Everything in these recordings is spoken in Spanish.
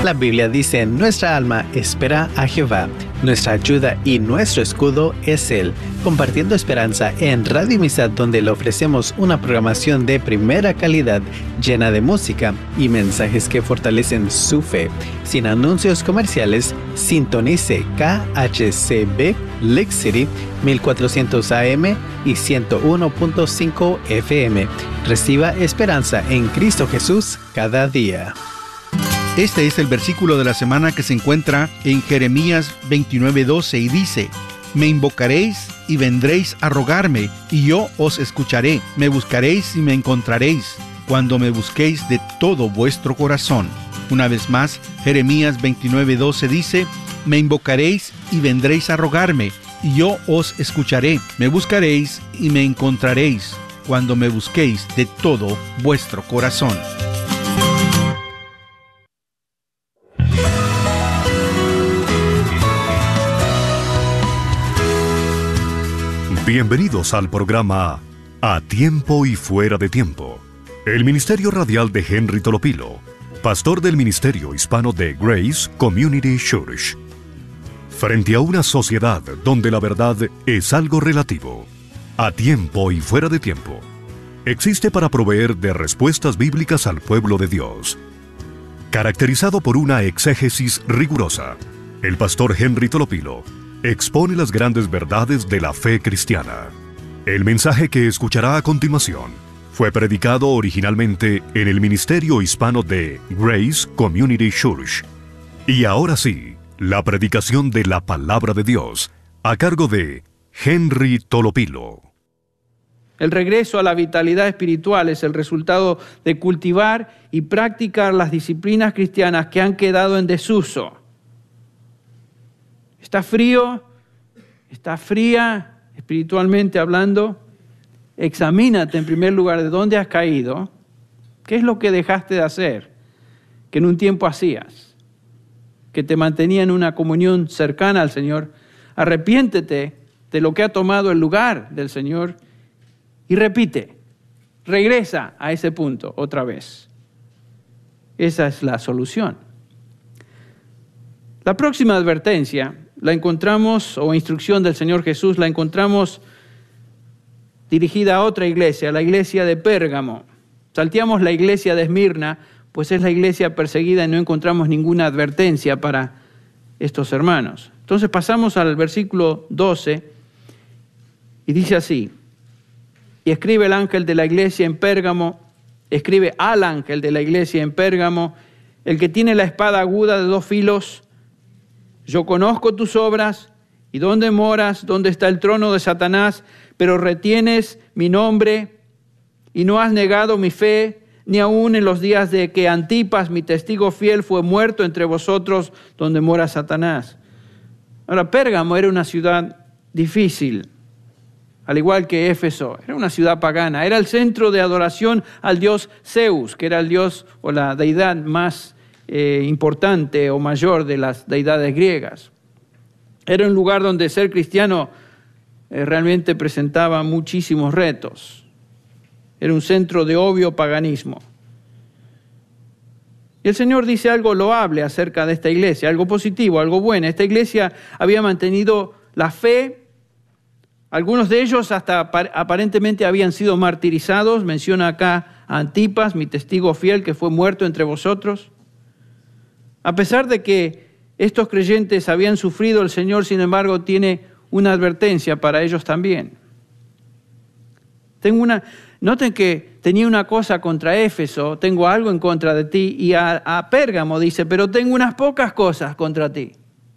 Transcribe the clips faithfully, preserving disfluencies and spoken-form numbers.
La Biblia dice, nuestra alma espera a Jehová, nuestra ayuda y nuestro escudo es Él. Compartiendo esperanza en Radio Amistad, donde le ofrecemos una programación de primera calidad, llena de música y mensajes que fortalecen su fe. Sin anuncios comerciales, sintonice K H C B Lake City mil cuatrocientos A M y ciento uno punto cinco F M. Reciba esperanza en Cristo Jesús cada día. Este es el versículo de la semana que se encuentra en Jeremías veintinueve doce y dice: Me invocaréis y vendréis a rogarme, y yo os escucharé. Me buscaréis y me encontraréis, cuando me busquéis de todo vuestro corazón. Una vez más, Jeremías veintinueve doce dice: Me invocaréis y vendréis a rogarme, y yo os escucharé. Me buscaréis y me encontraréis, cuando me busquéis de todo vuestro corazón. Bienvenidos al programa A Tiempo y Fuera de Tiempo. El Ministerio Radial de Henry Tolopilo, pastor del Ministerio Hispano de Grace Community Church. Frente a una sociedad donde la verdad es algo relativo, a tiempo y fuera de tiempo, existe para proveer de respuestas bíblicas al pueblo de Dios. Caracterizado por una exégesis rigurosa, el pastor Henry Tolopilo expone las grandes verdades de la fe cristiana. El mensaje que escuchará a continuación fue predicado originalmente en el Ministerio Hispano de Grace Community Church. Y ahora sí, la predicación de la Palabra de Dios, a cargo de Henry Tolopilo. El regreso a la vitalidad espiritual es el resultado de cultivar y practicar las disciplinas cristianas que han quedado en desuso. ¿Está frío? ¿Está fría espiritualmente hablando? Examínate en primer lugar de dónde has caído. ¿Qué es lo que dejaste de hacer que en un tiempo hacías? Que te mantenía en una comunión cercana al Señor. Arrepiéntete de lo que ha tomado el lugar del Señor y repite. Regresa a ese punto otra vez. Esa es la solución. La próxima advertencia la encontramos, o instrucción del Señor Jesús, la encontramos dirigida a otra iglesia, la iglesia de Pérgamo. Salteamos la iglesia de Esmirna, pues es la iglesia perseguida y no encontramos ninguna advertencia para estos hermanos. Entonces pasamos al versículo doce y dice así: Y escribe el ángel de la iglesia en Pérgamo, escribe al ángel de la iglesia en Pérgamo, el que tiene la espada aguda de dos filos. Yo conozco tus obras y dónde moras, dónde está el trono de Satanás, pero retienes mi nombre y no has negado mi fe, ni aun en los días de que Antipas, mi testigo fiel, fue muerto entre vosotros, donde mora Satanás. Ahora, Pérgamo era una ciudad difícil, al igual que Éfeso. Era una ciudad pagana, era el centro de adoración al dios Zeus, que era el dios o la deidad más Eh, importante o mayor de las deidades griegas. Era un lugar donde ser cristiano eh, realmente presentaba muchísimos retos. Era un centro de obvio paganismo. Y el Señor dice algo loable acerca de esta iglesia, algo positivo, algo bueno. Esta iglesia había mantenido la fe. Algunos de ellos hasta aparentemente habían sido martirizados. Menciona acá a Antipas, mi testigo fiel, que fue muerto entre vosotros. A pesar de que estos creyentes habían sufrido, el Señor, sin embargo, tiene una advertencia para ellos también. Tengo una, noten que tenía una cosa contra Éfeso, tengo algo en contra de ti, y a, a Pérgamo dice, pero tengo unas pocas cosas contra ti.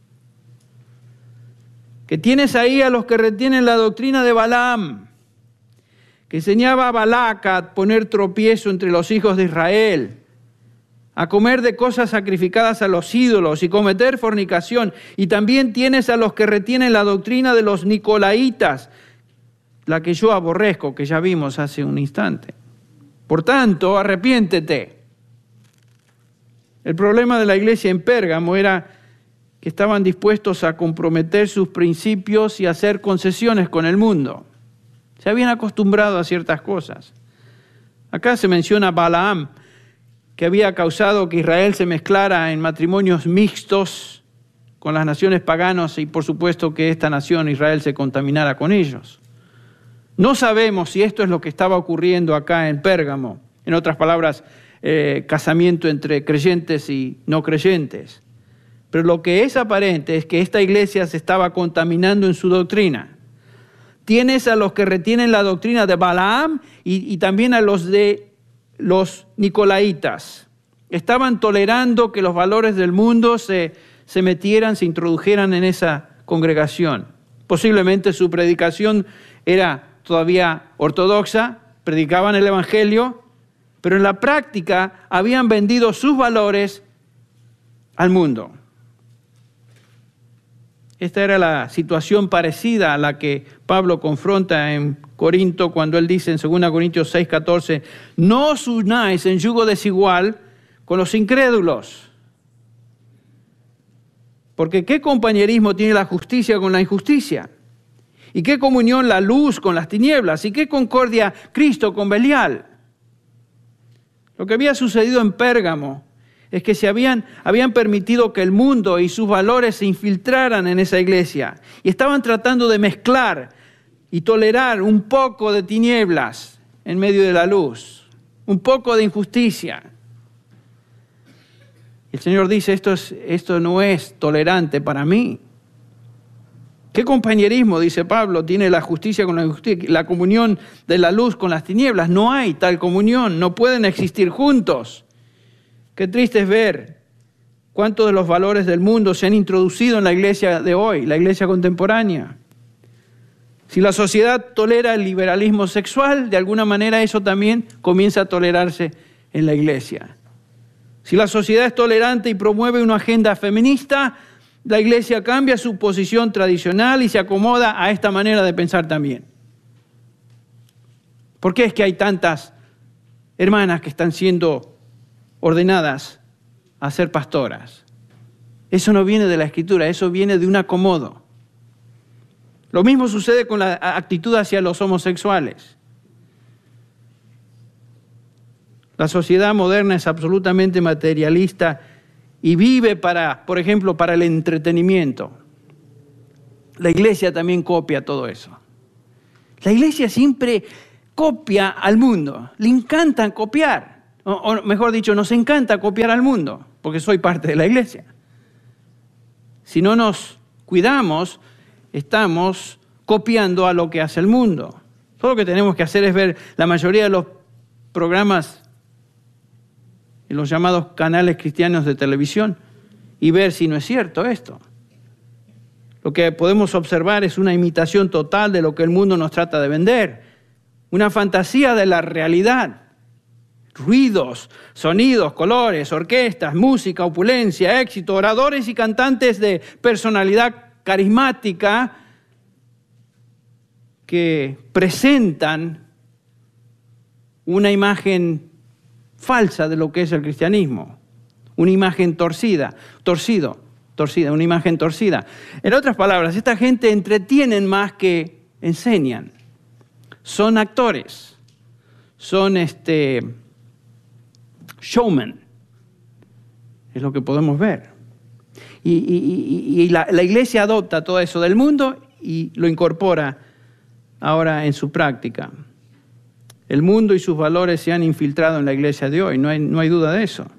Que tienes ahí a los que retienen la doctrina de Balaam, que enseñaba a Balac a poner tropiezo entre los hijos de Israel, a comer de cosas sacrificadas a los ídolos y cometer fornicación. Y también tienes a los que retienen la doctrina de los nicolaitas, la que yo aborrezco, que ya vimos hace un instante. Por tanto, arrepiéntete. El problema de la iglesia en Pérgamo era que estaban dispuestos a comprometer sus principios y a hacer concesiones con el mundo. Se habían acostumbrado a ciertas cosas. Acá se menciona Balaam, que había causado que Israel se mezclara en matrimonios mixtos con las naciones paganas y por supuesto que esta nación, Israel, se contaminara con ellos. No sabemos si esto es lo que estaba ocurriendo acá en Pérgamo. En otras palabras, eh, casamiento entre creyentes y no creyentes. Pero lo que es aparente es que esta iglesia se estaba contaminando en su doctrina. Tienes a los que retienen la doctrina de Balaam y, y también a los de los nicolaitas. Estaban tolerando que los valores del mundo se, se metieran, se introdujeran en esa congregación. Posiblemente su predicación era todavía ortodoxa, predicaban el evangelio, pero en la práctica habían vendido sus valores al mundo. Esta era la situación parecida a la que Pablo confronta en Corinto cuando él dice en segunda Corintios seis, catorce, no os unáis en yugo desigual con los incrédulos. Porque ¿qué compañerismo tiene la justicia con la injusticia? ¿Y qué comunión la luz con las tinieblas? ¿Y qué concordia Cristo con Belial? Lo que había sucedido en Pérgamo es que se habían, habían permitido que el mundo y sus valores se infiltraran en esa iglesia. Y estaban tratando de mezclar y tolerar un poco de tinieblas en medio de la luz, un poco de injusticia. El Señor dice, esto, es, esto no es tolerante para mí. ¿Qué compañerismo, dice Pablo, tiene la justicia con la injusticia, la comunión de la luz con las tinieblas? No hay tal comunión, no pueden existir juntos. Qué triste es ver cuántos de los valores del mundo se han introducido en la iglesia de hoy, la iglesia contemporánea. Si la sociedad tolera el liberalismo sexual, de alguna manera eso también comienza a tolerarse en la iglesia. Si la sociedad es tolerante y promueve una agenda feminista, la iglesia cambia su posición tradicional y se acomoda a esta manera de pensar también. ¿Por qué es que hay tantas hermanas que están siendo ordenadas a ser pastoras? Eso no viene de la Escritura, eso viene de un acomodo. Lo mismo sucede con la actitud hacia los homosexuales. La sociedad moderna es absolutamente materialista y vive para, por ejemplo, para el entretenimiento. La iglesia también copia todo eso. La iglesia siempre copia al mundo. Le encantan copiar. O, o mejor dicho, nos encanta copiar al mundo, porque soy parte de la iglesia. Si no nos cuidamos, estamos copiando a lo que hace el mundo. Todo lo que tenemos que hacer es ver la mayoría de los programas en los llamados canales cristianos de televisión y ver si no es cierto esto. Lo que podemos observar es una imitación total de lo que el mundo nos trata de vender, una fantasía de la realidad. Ruidos, sonidos, colores, orquestas, música, opulencia, éxito, oradores y cantantes de personalidad carismática que presentan una imagen falsa de lo que es el cristianismo, una imagen torcida, torcido, torcida, una imagen torcida. En otras palabras, esta gente entretienen más que enseñan. Son actores, son este showmen, es lo que podemos ver. Y, y, y, y la, la iglesia adopta todo eso del mundo y lo incorpora ahora en su práctica. El mundo y sus valores se han infiltrado en la iglesia de hoy, no hay, no hay duda de eso.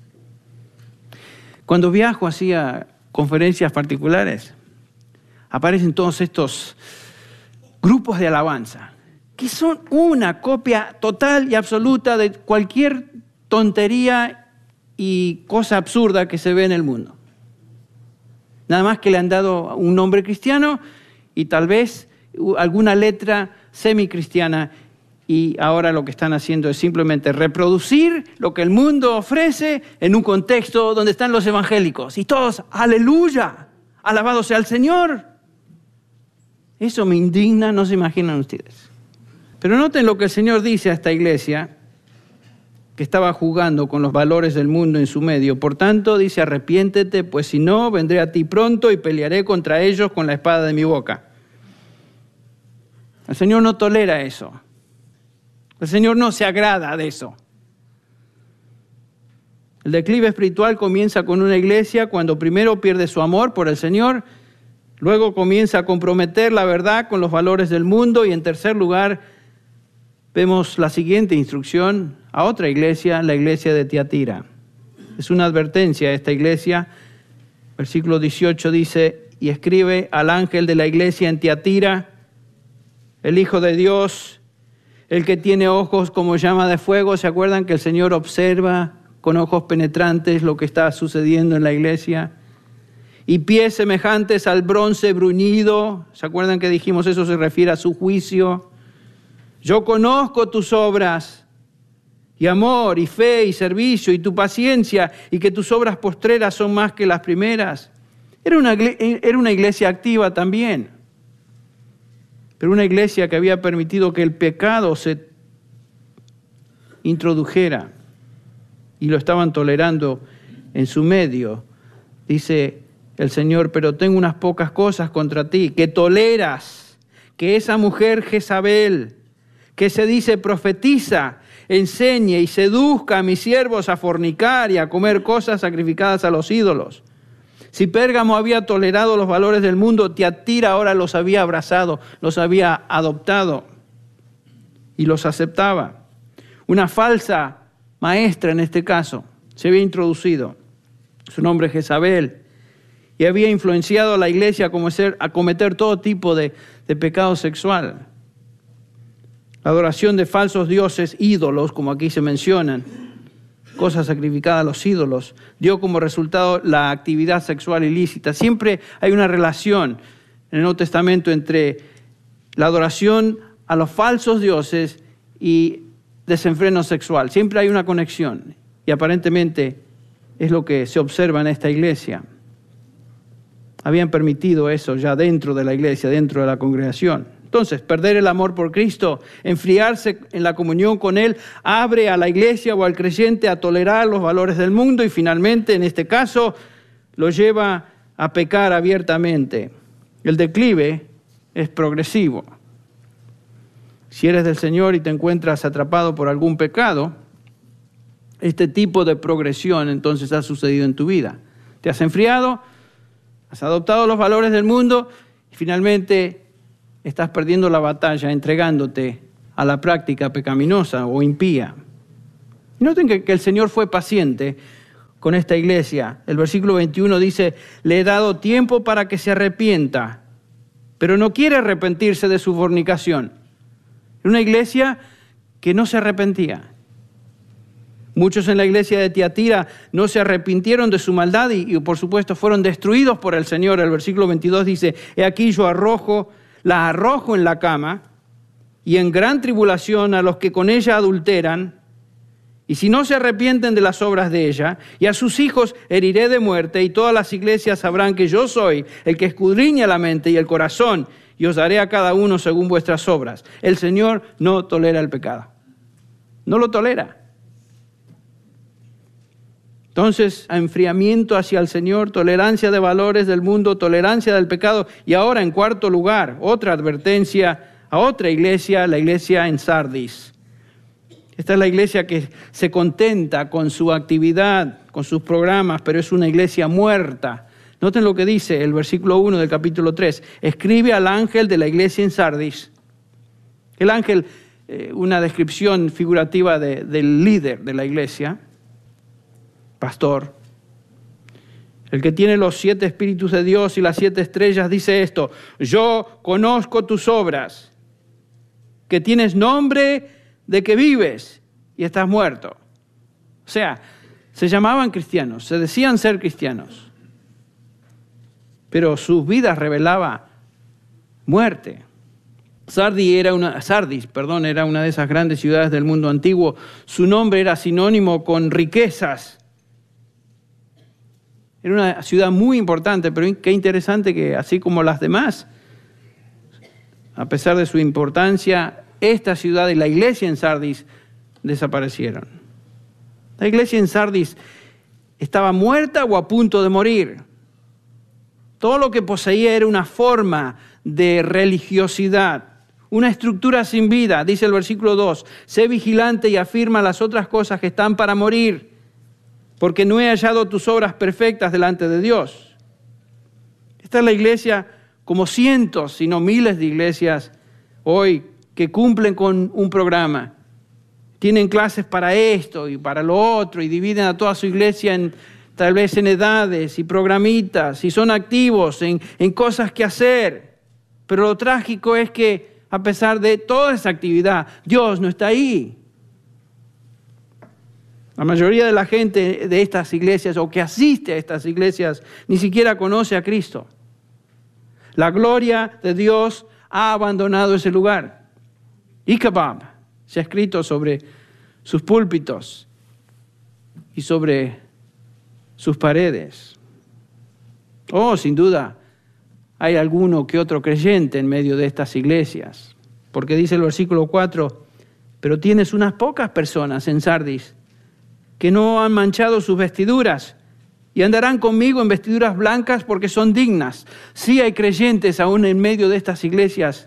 Cuando viajo hacia conferencias particulares, aparecen todos estos grupos de alabanza, que son una copia total y absoluta de cualquier tontería y cosa absurda que se ve en el mundo. Nada más que le han dado un nombre cristiano y tal vez alguna letra semicristiana. Y ahora lo que están haciendo es simplemente reproducir lo que el mundo ofrece en un contexto donde están los evangélicos. Y todos, aleluya, alabado sea el Señor. Eso me indigna, no se imaginan ustedes. Pero noten lo que el Señor dice a esta iglesia que estaba jugando con los valores del mundo en su medio. Por tanto, dice, arrepiéntete, pues si no, vendré a ti pronto y pelearé contra ellos con la espada de mi boca. El Señor no tolera eso. El Señor no se agrada de eso. El declive espiritual comienza con una iglesia cuando primero pierde su amor por el Señor, luego comienza a comprometer la verdad con los valores del mundo y en tercer lugar vemos la siguiente instrucción a otra iglesia, la iglesia de Tiatira. Es una advertencia a esta iglesia. Versículo dieciocho dice, y escribe al ángel de la iglesia en Tiatira, el Hijo de Dios, el que tiene ojos como llama de fuego. ¿Se acuerdan que el Señor observa con ojos penetrantes lo que está sucediendo en la iglesia? Y pies semejantes al bronce bruñido. ¿Se acuerdan que dijimos eso se refiere a su juicio? Yo conozco tus obras, y amor, y fe, y servicio, y tu paciencia, y que tus obras postreras son más que las primeras. Era una, era una iglesia activa también, pero una iglesia que había permitido que el pecado se introdujera, y lo estaban tolerando en su medio. Dice el Señor, pero tengo unas pocas cosas contra ti, que toleras que esa mujer Jezabel, que se dice profetiza, enseñe y seduzca a mis siervos a fornicar y a comer cosas sacrificadas a los ídolos. Si Pérgamo había tolerado los valores del mundo, Tiatira ahora los había abrazado, los había adoptado y los aceptaba. Una falsa maestra en este caso se había introducido, su nombre es Jezabel, y había influenciado a la iglesia a cometer todo tipo de, de pecado sexual. La adoración de falsos dioses, ídolos, como aquí se mencionan, cosas sacrificadas a los ídolos, dio como resultado la actividad sexual ilícita. Siempre hay una relación en el Nuevo Testamento entre la adoración a los falsos dioses y desenfreno sexual. Siempre hay una conexión y aparentemente es lo que se observa en esta iglesia. Habían permitido eso ya dentro de la iglesia, dentro de la congregación. Entonces, perder el amor por Cristo, enfriarse en la comunión con Él, abre a la iglesia o al creyente a tolerar los valores del mundo y finalmente, en este caso, lo lleva a pecar abiertamente. El declive es progresivo. Si eres del Señor y te encuentras atrapado por algún pecado, este tipo de progresión entonces ha sucedido en tu vida. Te has enfriado, has adoptado los valores del mundo y finalmente estás perdiendo la batalla entregándote a la práctica pecaminosa o impía. Y noten que, que el Señor fue paciente con esta iglesia. El versículo veintiuno dice, le he dado tiempo para que se arrepienta, pero no quiere arrepentirse de su fornicación. Era una iglesia que no se arrepentía. Muchos en la iglesia de Tiatira no se arrepintieron de su maldad y, y por supuesto fueron destruidos por el Señor. El versículo veintidós dice, he aquí yo arrojo la arrojo en la cama y en gran tribulación a los que con ella adulteran, y si no se arrepienten de las obras de ella, y a sus hijos heriré de muerte, y todas las iglesias sabrán que yo soy el que escudriña la mente y el corazón, y os daré a cada uno según vuestras obras. El Señor no tolera el pecado. No lo tolera. Entonces, enfriamiento hacia el Señor, tolerancia de valores del mundo, tolerancia del pecado. Y ahora, en cuarto lugar, otra advertencia a otra iglesia, la iglesia en Sardis. Esta es la iglesia que se contenta con su actividad, con sus programas, pero es una iglesia muerta. Noten lo que dice el versículo uno del capítulo tres. Escribe al ángel de la iglesia en Sardis. El ángel, eh, una descripción figurativa de, del líder de la iglesia, pastor, el que tiene los siete espíritus de Dios y las siete estrellas, dice esto: yo conozco tus obras, que tienes nombre de que vives y estás muerto. O sea, se llamaban cristianos, se decían ser cristianos, pero sus vidas revelaban muerte. Sardis era una, Sardis, perdón, era una de esas grandes ciudades del mundo antiguo. Su nombre era sinónimo con riquezas. Era una ciudad muy importante, pero qué interesante que así como las demás, a pesar de su importancia, esta ciudad y la iglesia en Sardis desaparecieron. La iglesia en Sardis estaba muerta o a punto de morir. Todo lo que poseía era una forma de religiosidad, una estructura sin vida. Dice el versículo dos, sé vigilante y afirma las otras cosas que están para morir, porque no he hallado tus obras perfectas delante de Dios. Esta es la iglesia, como cientos, si no miles de iglesias hoy que cumplen con un programa. Tienen clases para esto y para lo otro y dividen a toda su iglesia en, tal vez en edades y programitas y son activos en, en cosas que hacer. Pero lo trágico es que a pesar de toda esa actividad, Dios no está ahí. La mayoría de la gente de estas iglesias o que asiste a estas iglesias ni siquiera conoce a Cristo. La gloria de Dios ha abandonado ese lugar. Ichabod se ha escrito sobre sus púlpitos y sobre sus paredes. Oh, sin duda, hay alguno que otro creyente en medio de estas iglesias. Porque dice el versículo cuatro, pero tienes unas pocas personas en Sardis que no han manchado sus vestiduras y andarán conmigo en vestiduras blancas porque son dignas. Sí hay creyentes aún en medio de estas iglesias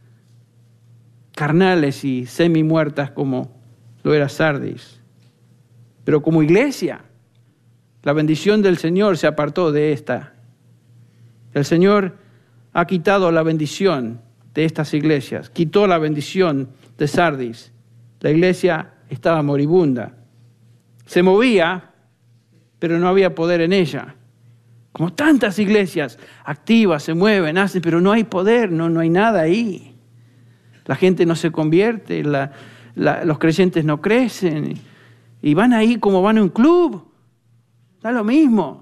carnales y semi-muertas como lo era Sardis. Pero como iglesia, la bendición del Señor se apartó de esta. El Señor ha quitado la bendición de estas iglesias, quitó la bendición de Sardis. La iglesia estaba moribunda. Se movía, pero no había poder en ella. Como tantas iglesias activas, se mueven, hacen, pero no hay poder, no, no hay nada ahí. La gente no se convierte, la, la, los creyentes no crecen y van ahí como van a un club. Da lo mismo.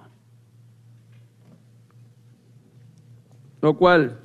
Lo cual,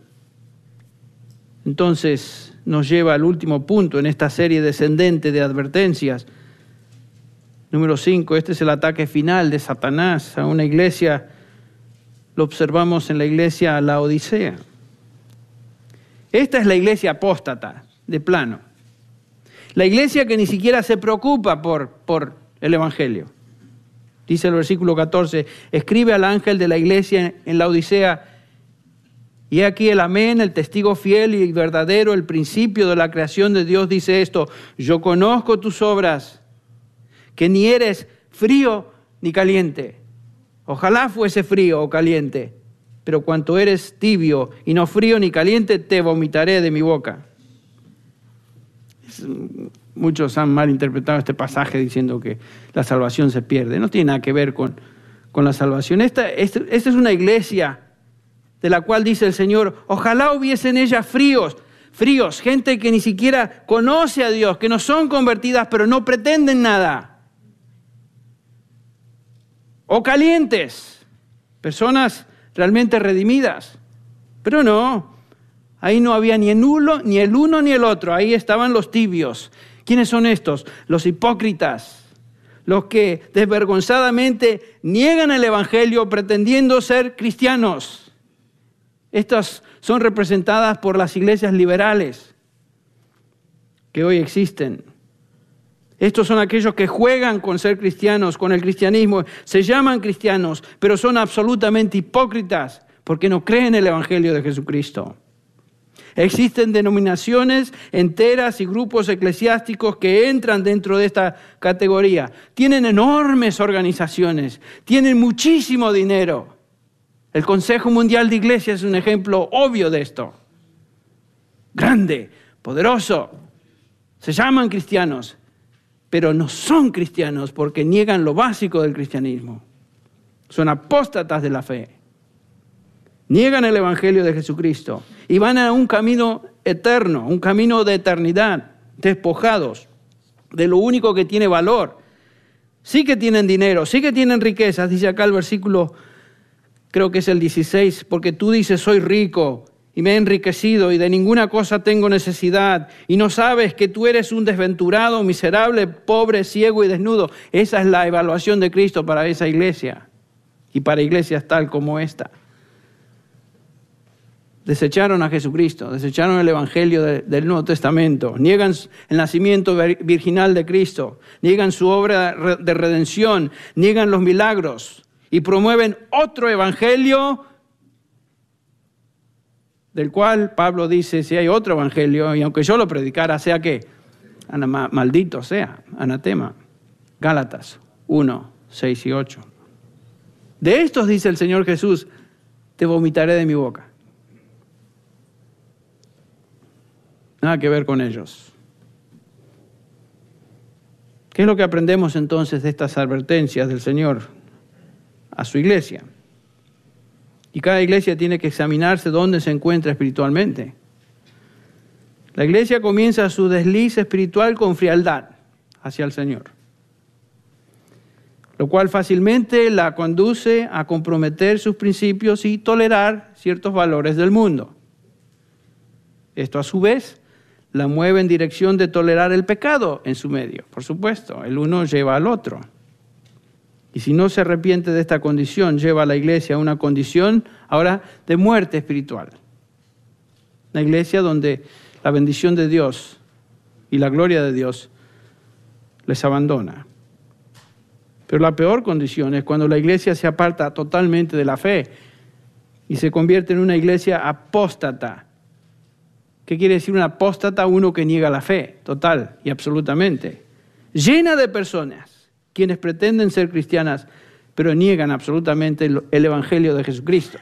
entonces, nos lleva al último punto en esta serie descendente de advertencias. Número cinco, este es el ataque final de Satanás a una iglesia. Lo observamos en la iglesia Laodicea. Esta es la iglesia apóstata, de plano. La iglesia que ni siquiera se preocupa por, por el evangelio. Dice el versículo catorce, escribe al ángel de la iglesia en Laodicea, y he aquí el amén, el testigo fiel y verdadero, el principio de la creación de Dios, dice esto, yo conozco tus obras, que ni eres frío ni caliente. Ojalá fuese frío o caliente, pero cuanto eres tibio y no frío ni caliente, te vomitaré de mi boca. Muchos han malinterpretado este pasaje diciendo que la salvación se pierde. No tiene nada que ver con, con la salvación. Esta, esta, esta es una iglesia de la cual dice el Señor, ojalá hubiese en ella fríos, fríos, gente que ni siquiera conoce a Dios, que no son convertidas, pero no pretenden nada. O calientes, personas realmente redimidas. Pero no, ahí no había ni el uno, ni el uno ni el otro, ahí estaban los tibios. ¿Quiénes son estos? Los hipócritas, los que desvergonzadamente niegan el evangelio pretendiendo ser cristianos. Estas son representadas por las iglesias liberales que hoy existen. Estos son aquellos que juegan con ser cristianos, con el cristianismo, se llaman cristianos, pero son absolutamente hipócritas porque no creen el evangelio de Jesucristo. Existen denominaciones enteras y grupos eclesiásticos que entran dentro de esta categoría. Tienen enormes organizaciones, tienen muchísimo dinero. El Consejo Mundial de Iglesias es un ejemplo obvio de esto. Grande, poderoso, se llaman cristianos, pero no son cristianos porque niegan lo básico del cristianismo. Son apóstatas de la fe. Niegan el evangelio de Jesucristo y van a un camino eterno, un camino de eternidad, despojados de lo único que tiene valor. Sí que tienen dinero, sí que tienen riquezas, dice acá el versículo, creo que es el dieciséis, porque tú dices, soy rico y me he enriquecido y de ninguna cosa tengo necesidad y no sabes que tú eres un desventurado, miserable, pobre, ciego y desnudo. Esa es la evaluación de Cristo para esa iglesia y para iglesias tal como esta. Desecharon a Jesucristo, desecharon el evangelio de, del Nuevo Testamento, niegan el nacimiento virginal de Cristo, niegan su obra de redención, niegan los milagros y promueven otro evangelio del cual Pablo dice, si hay otro evangelio, y aunque yo lo predicara, sea que, maldito sea, anatema. Gálatas uno, seis y ocho. De estos, dice el Señor Jesús, te vomitaré de mi boca. Nada que ver con ellos. ¿Qué es lo que aprendemos entonces de estas advertencias del Señor a su iglesia? Y cada iglesia tiene que examinarse dónde se encuentra espiritualmente. La iglesia comienza su desliz espiritual con frialdad hacia el Señor, lo cual fácilmente la conduce a comprometer sus principios y tolerar ciertos valores del mundo. Esto a su vez la mueve en dirección de tolerar el pecado en su medio. Por supuesto, el uno lleva al otro. Y si no se arrepiente de esta condición, lleva a la iglesia a una condición ahora de muerte espiritual. Una iglesia donde la bendición de Dios y la gloria de Dios les abandona. Pero la peor condición es cuando la iglesia se aparta totalmente de la fe y se convierte en una iglesia apóstata. ¿Qué quiere decir un apóstata? Uno que niega la fe, total y absolutamente. Llena de personas, quienes pretenden ser cristianas, pero niegan absolutamente el evangelio de Jesucristo.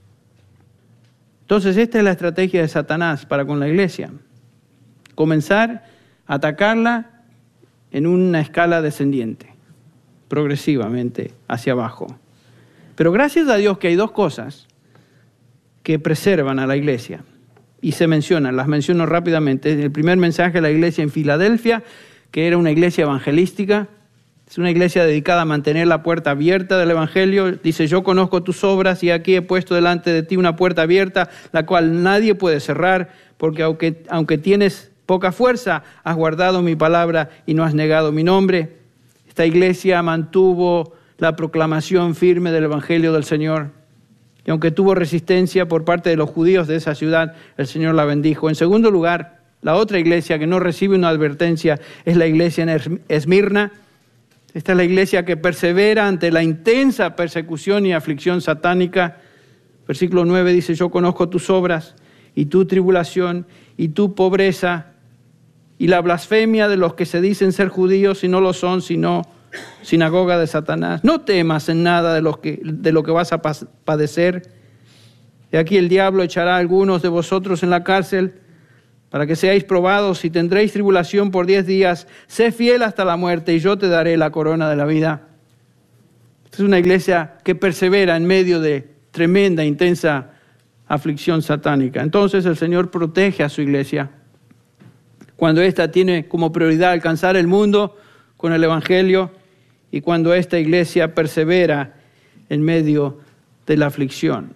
Entonces, esta es la estrategia de Satanás para con la iglesia. Comenzar a atacarla en una escala descendiente, progresivamente hacia abajo. Pero gracias a Dios que hay dos cosas que preservan a la iglesia. Y se mencionan, las menciono rápidamente. El primer mensaje de la iglesia en Filadelfia, que era una iglesia evangelística, es una iglesia dedicada a mantener la puerta abierta del evangelio. Dice, yo conozco tus obras y aquí he puesto delante de ti una puerta abierta, la cual nadie puede cerrar, porque aunque, aunque tienes poca fuerza, has guardado mi palabra y no has negado mi nombre. Esta iglesia mantuvo la proclamación firme del evangelio del Señor. Y aunque tuvo resistencia por parte de los judíos de esa ciudad, el Señor la bendijo. En segundo lugar, la otra iglesia que no recibe una advertencia es la iglesia en Esmirna. Esta es la iglesia que persevera ante la intensa persecución y aflicción satánica. Versículo nueve dice, yo conozco tus obras y tu tribulación y tu pobreza y la blasfemia de los que se dicen ser judíos y no lo son, sino sinagoga de Satanás. No temas en nada de lo que, de lo que vas a padecer. Y aquí el diablo echará a algunos de vosotros en la cárcel para que seáis probados y tendréis tribulación por diez días. Sé fiel hasta la muerte y yo te daré la corona de la vida. Esta es una iglesia que persevera en medio de tremenda, intensa aflicción satánica. Entonces el Señor protege a su iglesia cuando ésta tiene como prioridad alcanzar el mundo con el evangelio y cuando esta iglesia persevera en medio de la aflicción.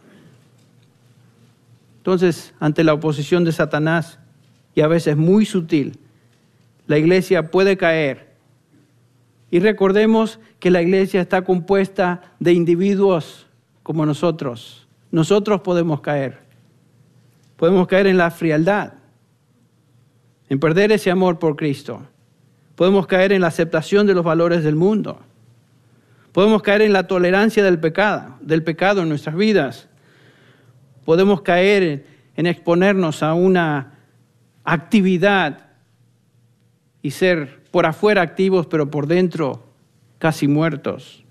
Entonces, ante la oposición de Satanás, y a veces muy sutil, la iglesia puede caer. Y recordemos que la iglesia está compuesta de individuos como nosotros. Nosotros podemos caer. Podemos caer en la frialdad, en perder ese amor por Cristo. Podemos caer en la aceptación de los valores del mundo. Podemos caer en la tolerancia del pecado, del pecado en nuestras vidas. Podemos caer en, en exponernos a una actividad y ser por afuera activos, pero por dentro casi muertos.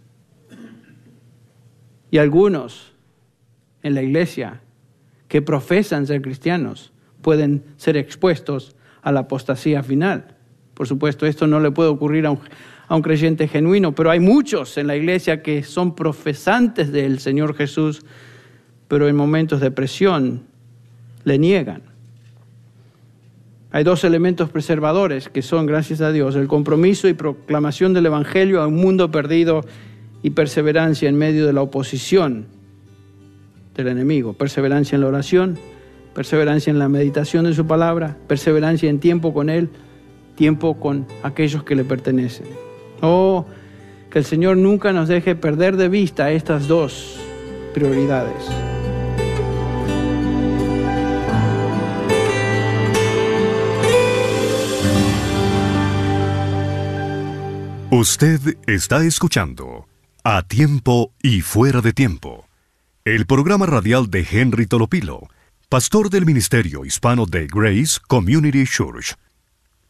Y algunos en la iglesia que profesan ser cristianos pueden ser expuestos a la apostasía final. Por supuesto, esto no le puede ocurrir a un, a un creyente genuino, pero hay muchos en la iglesia que son profesantes del Señor Jesús, pero en momentos de presión le niegan. Hay dos elementos preservadores que son, gracias a Dios, el compromiso y proclamación del Evangelio a un mundo perdido y perseverancia en medio de la oposición del enemigo. Perseverancia en la oración, perseverancia en la meditación de su palabra, perseverancia en tiempo con Él, tiempo con aquellos que le pertenecen. Oh, que el Señor nunca nos deje perder de vista estas dos prioridades. Usted está escuchando A Tiempo y Fuera de Tiempo, el programa radial de Henry Tolopilo, pastor del Ministerio Hispano de Grace Community Church.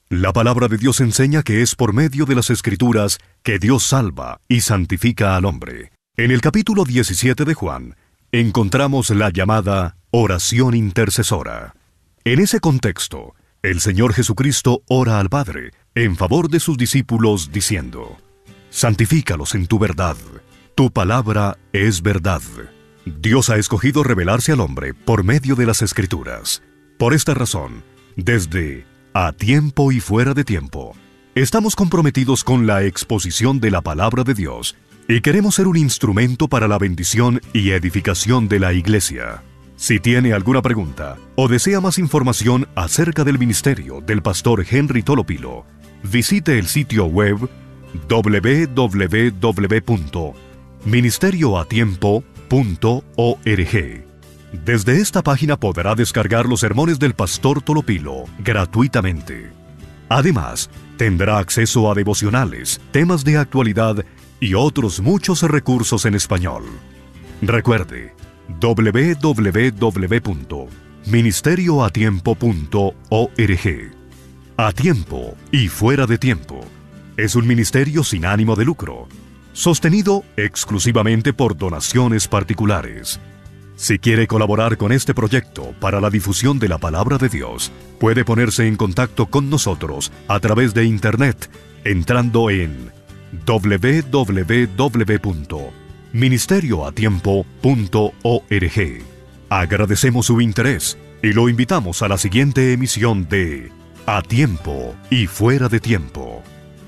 La palabra de Dios enseña que es por medio de las Escrituras que Dios salva y santifica al hombre. En el capítulo diecisiete de Juan, encontramos la llamada oración intercesora. En ese contexto, el Señor Jesucristo ora al Padre en favor de sus discípulos diciendo: santifícalos en tu verdad, tu palabra es verdad. Dios ha escogido revelarse al hombre por medio de las Escrituras. Por esta razón, desde A Tiempo y Fuera de Tiempo, estamos comprometidos con la exposición de la palabra de Dios y queremos ser un instrumento para la bendición y edificación de la iglesia. Si tiene alguna pregunta o desea más información acerca del ministerio del pastor Henry Tolopilo, visite el sitio web doble u doble u doble u punto ministerio a tiempo punto org. Desde esta página podrá descargar los sermones del pastor Tolopilo gratuitamente. Además, tendrá acceso a devocionales, temas de actualidad y otros muchos recursos en español. Recuerde, doble u doble u doble u punto ministerio a tiempo punto org. A Tiempo y Fuera de Tiempo es un ministerio sin ánimo de lucro, sostenido exclusivamente por donaciones particulares. Si quiere colaborar con este proyecto para la difusión de la palabra de Dios, puede ponerse en contacto con nosotros a través de Internet, entrando en doble u doble u doble u punto ministerio a tiempo punto org. Agradecemos su interés y lo invitamos a la siguiente emisión de A Tiempo y Fuera de Tiempo.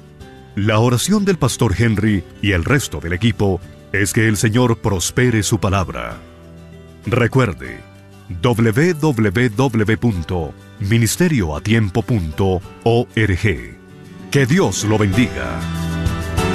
La oración del pastor Henry y el resto del equipo es que el Señor prospere su palabra. Recuerde, doble u doble u doble u punto ministerio a tiempo punto org. Que Dios lo bendiga.